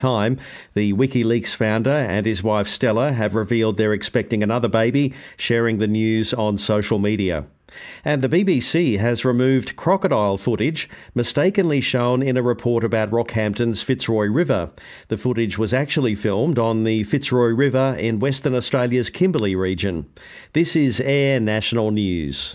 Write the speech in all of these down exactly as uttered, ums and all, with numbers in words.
Time, the WikiLeaks founder and his wife Stella have revealed they're expecting another baby, sharing the news on social media. And the B B C has removed crocodile footage mistakenly shown in a report about Rockhampton's Fitzroy River. The footage was actually filmed on the Fitzroy River in Western Australia's Kimberley region. This is Air National News.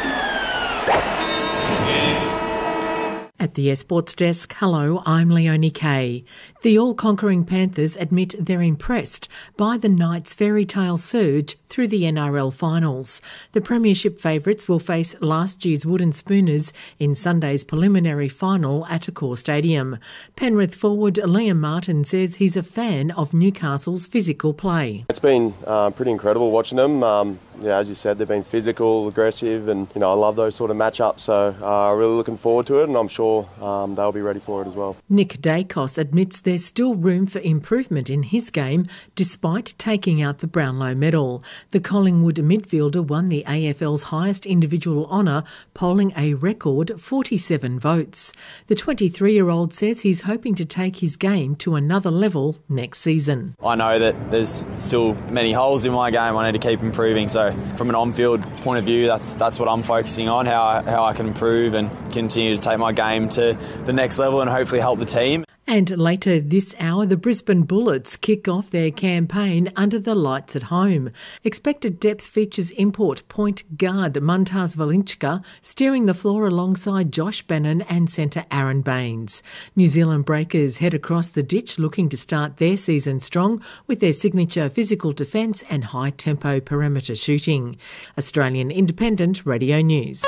At the Sports Desk, hello, I'm Leonie Kay. The all-conquering Panthers admit they're impressed by the Knights' fairy tale surge through the N R L finals. The premiership favourites will face last year's Wooden Spooners in Sunday's preliminary final at Accor Stadium. Penrith forward Liam Martin says he's a fan of Newcastle's physical play. It's been uh, pretty incredible watching them. Um, yeah, as you said, they've been physical, aggressive, and you know I love those sort of matchups. So uh, really looking forward to it, and I'm sure um, they'll be ready for it as well. Nick Dacos admits there's still room for improvement in his game, despite taking out the Brownlow medal. The Collingwood midfielder won the A F L's highest individual honour, polling a record forty-seven votes. The twenty-three-year-old says he's hoping to take his game to another level next season. I know that there's still many holes in my game. I need to keep improving. So from an on-field point of view, that's that's what I'm focusing on, how I, how I can improve and continue to take my game to the next level and hopefully help the team. And later this hour, the Brisbane Bullets kick off their campaign under the lights at home. Expected depth features import point guard Muntaz Valinchka steering the floor alongside Josh Bannon and centre Aaron Baines. New Zealand Breakers head across the ditch looking to start their season strong with their signature physical defence and high-tempo perimeter shooting. Australian Independent Radio News.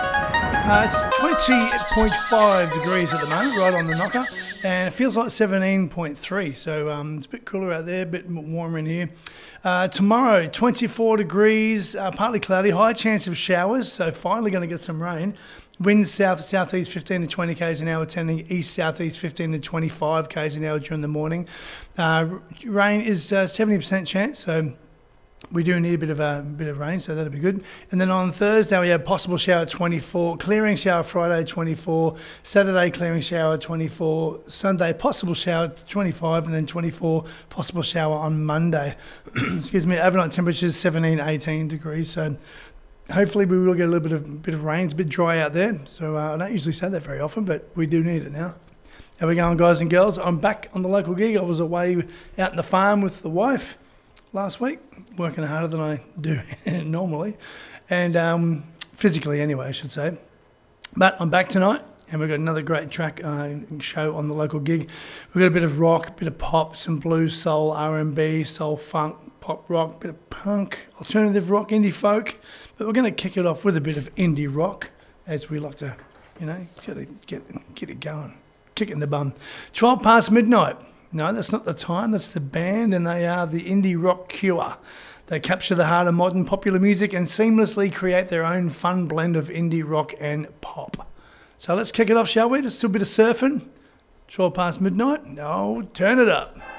Uh, it's twenty point five degrees at the moment, right on the knocker, and it feels like seventeen point three, so um, it's a bit cooler out there, a bit warmer in here. Uh, tomorrow, twenty-four degrees, uh, partly cloudy, high chance of showers, so finally going to get some rain. Winds south southeast fifteen to twenty k's an hour, tending east southeast fifteen to twenty-five k's an hour during the morning. Uh, rain is uh, seventy percent chance, so we do need a bit of a bit of rain, so that'll be good. And then on Thursday we have possible shower twenty-four, clearing shower Friday twenty-four, Saturday clearing shower twenty-four, Sunday possible shower twenty-five, and then twenty-four possible shower on Monday. Excuse me. Overnight temperatures seventeen, eighteen degrees. So hopefully we will get a little bit of bit of rain. It's a bit dry out there, so uh, I don't usually say that very often, but we do need it now. How we going, guys and girls? I'm back on the local gig. I was away out in the farm with the wife last week, working harder than I do normally, and um, physically anyway, I should say. But I'm back tonight, and we've got another great track uh, show on the local gig. We've got a bit of rock, a bit of pop, some blues, soul, R and B, soul, funk, pop rock, a bit of punk, alternative rock, indie folk. But we're going to kick it off with a bit of indie rock, as we like to, you know, get it, get, get it going, kick it in the bum. twelve past midnight. No, that's not the time, that's the band, and they are the Indie Rock Cure. They capture the heart of modern popular music and seamlessly create their own fun blend of indie rock and pop. So let's kick it off, shall we? Just a bit of surfing. twelve past midnight. Oh, turn it up.